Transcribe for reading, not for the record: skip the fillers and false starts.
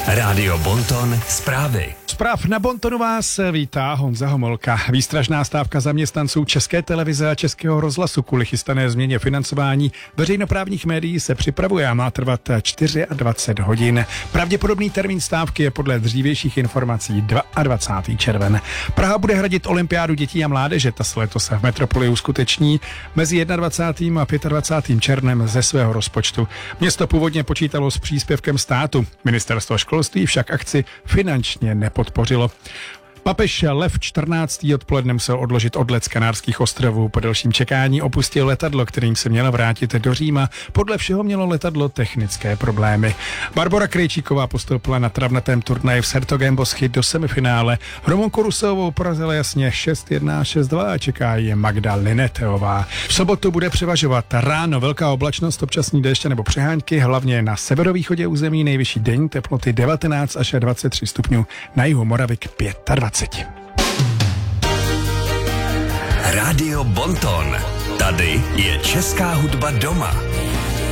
Rádio Bonton zprávy. Zpráv na Bontonu vás vítá Honza Homolka. Výstražná stávka zaměstnanců České televize a Českého rozhlasu kvůli chystané změně financování veřejnoprávních médií se připravuje a má trvat 24 hodin. Pravděpodobný termín stávky je podle dřívějších informací 22. červen. Praha bude hradit olympiádu dětí a mládeže. Ta se letos v metropoli uskuteční mezi 21. a 25. červnem ze svého rozpočtu. Město původně počítalo s příspěvkem státu. Ministerstvo školství však akci finančně nepodpořilo. Papež Lev 14. odpoledne musel odložit odlet z Kanárských ostrovů. Po delším čekání opustil letadlo, kterým se měla vrátit do Říma. Podle všeho mělo letadlo technické problémy. Barbora Krejčíková postoupila na travnatém turnaji v Sertogenboschy do semifinále. Romonku Rusovou porazila jasně 6-1 a 6-2 a čeká je Magda Lineteová. V sobotu bude převažovat ráno velká oblačnost, občasní déště nebo přehánky, hlavně na severovýchodě území nejvyšší denní teploty 19 až 23 stupňů, na jihu Moravy k 25. Rádio Bonton. Tady je česká hudba doma.